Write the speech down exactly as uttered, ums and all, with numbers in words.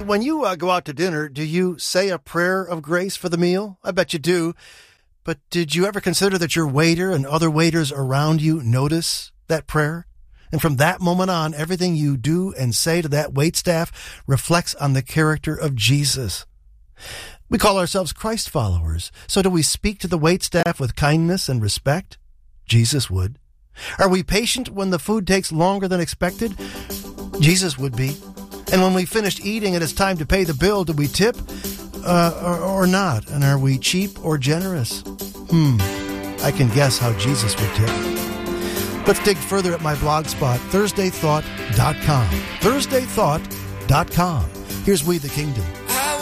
When you uh, go out to dinner, do you say a prayer of grace for the meal? I bet you do. But did you ever consider that your waiter and other waiters around you notice that prayer? And from that moment on, everything you do and say to that waitstaff reflects on the character of Jesus. We call ourselves Christ followers. So do we speak to the waitstaff with kindness and respect? Jesus would. Are we patient when the food takes longer than expected? Jesus would be. And when we finished eating and it's time to pay the bill, do we tip uh, or, or not? And are we cheap or generous? Hmm, I can guess how Jesus would tip. Let's dig further at my blog spot, thursday thought dot com. thursday thought dot com. Here's We the Kingdom.